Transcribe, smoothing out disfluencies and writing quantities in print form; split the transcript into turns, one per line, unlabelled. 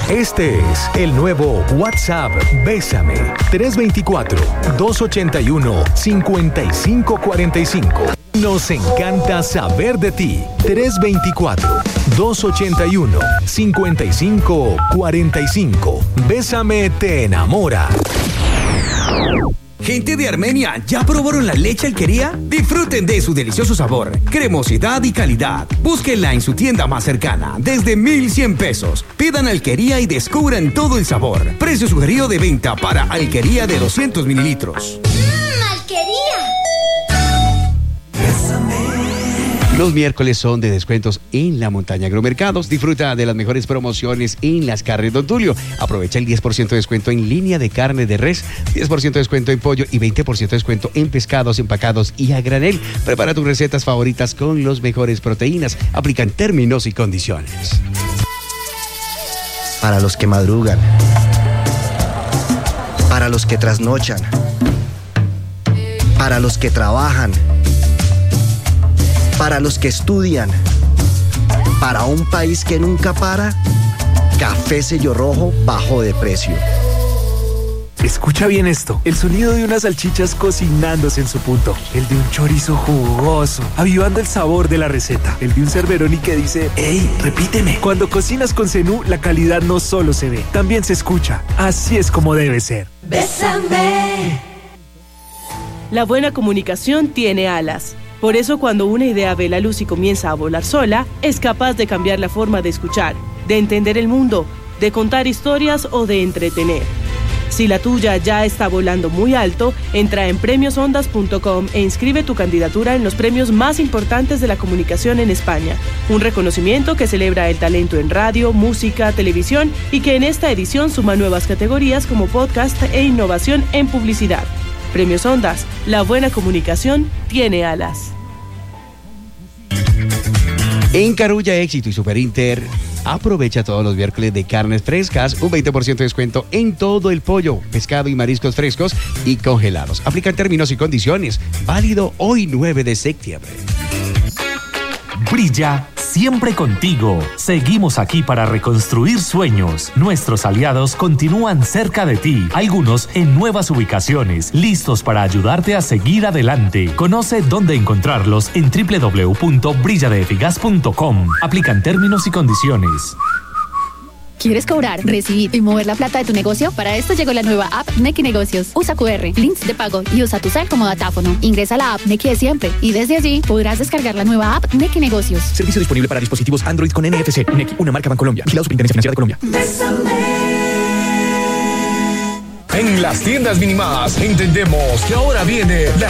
Este es el nuevo WhatsApp Bésame. 324-281-5545. Nos encanta saber de ti. 324-281-5545. Bésame te enamora.
Gente de Armenia, ¿ya probaron la leche Alquería? Disfruten de su delicioso sabor, cremosidad y calidad. Búsquenla en su tienda más cercana, desde 1,100 pesos. Pidan Alquería y descubran todo el sabor. Precio sugerido de venta para Alquería de 200 mililitros.
¡Alquería!
Los miércoles son de descuentos en La Montaña Agromercados. Disfruta de las mejores promociones en las carnes Don Tulio. Aprovecha el 10% de descuento en línea de carne de res, 10% de descuento en pollo y 20% de descuento en pescados empacados y a granel. Prepara tus recetas favoritas con los mejores proteínas. Aplican términos y condiciones.
Para los que madrugan, para los que trasnochan, para los que trabajan, para los que estudian, para un país que nunca para, Café Sello Rojo bajó de precio.
Escucha bien esto, el sonido de unas salchichas cocinándose en su punto, el de un chorizo jugoso, avivando el sabor de la receta, el de un Cerveroni que dice, ¡Ey, repíteme! Cuando cocinas con Zenú, la calidad no solo se ve, también se escucha. Así es como debe ser.
Bésame. La buena comunicación tiene alas. Por eso cuando una idea ve la luz y comienza a volar sola, es capaz de cambiar la forma de escuchar, de entender el mundo, de contar historias o de entretener. Si la tuya ya está volando muy alto, entra en premiosondas.com e inscribe tu candidatura en los premios más importantes de la comunicación en España. Un reconocimiento que celebra el talento en radio, música, televisión y que en esta edición suma nuevas categorías como podcast e innovación en publicidad. Premios Ondas, la buena comunicación tiene alas.
En Carulla Éxito y Superinter, aprovecha todos los miércoles de carnes frescas, un 20% de descuento en todo el pollo, pescado y mariscos frescos y congelados. Aplican términos y condiciones. Válido hoy 9 de septiembre.
Brilla siempre contigo. Seguimos aquí para reconstruir sueños. Nuestros aliados continúan cerca de ti, algunos en nuevas ubicaciones, listos para ayudarte a seguir adelante. Conoce dónde encontrarlos en www.brilladeefigas.com. Aplican términos y condiciones.
¿Quieres cobrar, recibir y mover la plata de tu negocio? Para esto llegó la nueva app Nequi Negocios. Usa QR, links de pago y usa tu cel como datáfono. Ingresa a la app Nequi de siempre y desde allí podrás descargar la nueva app Nequi Negocios.
Servicio disponible para dispositivos Android con NFC. Nequi, una marca Bancolombia. Vigilado Superintendencia Financiera de Colombia.
En las tiendas Minimás entendemos que ahora viene la